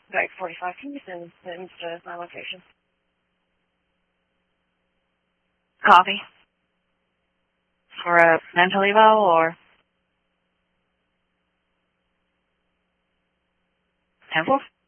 Back 45, can you send them to my location? Coffee. For a Mentalivo or 10-4?